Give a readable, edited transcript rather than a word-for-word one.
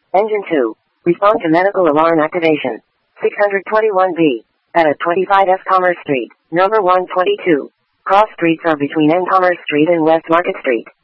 Engine 2. Respond to medical alarm activation. 621B. At 25F Commerce Street, number 122. Cross streets are between N Commerce Street and West Market Street.